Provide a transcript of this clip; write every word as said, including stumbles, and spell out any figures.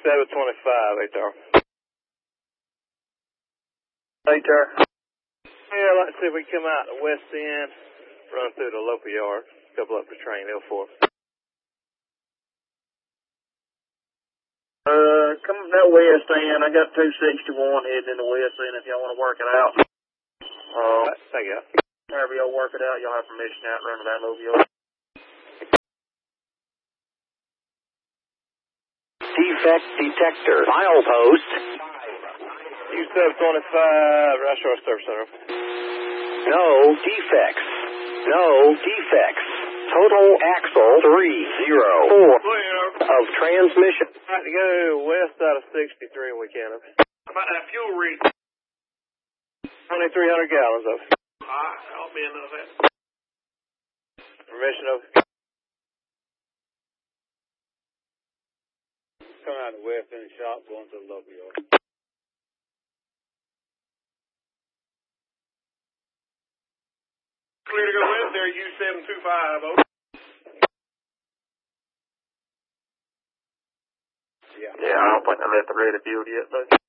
seven twenty-five, A T A R. A T A R. Yeah, I'd like to see if we can come out the west end, run through the local yard, couple up the train, L four. Uh, come that west end. I got two sixty-one heading in the west end if y'all want to work it out. Uh, Right, thank you. However y'all work it out, y'all have permission out running that local yard. Defect detector. Milepost. U seven twenty-five, Rice Shore Service Center. No defects. No defects. Total axle three zero four of transmission. All right, to go west out of sixty-three in Weekend. How about that fuel read? twenty-three hundred gallons of. Alright, I'll be enough that. Permission of. Come out the west end shop, going to the local yard. Clear to go west there, U seven two five. Yeah. Yeah, I don't think I left the ready field yet, though.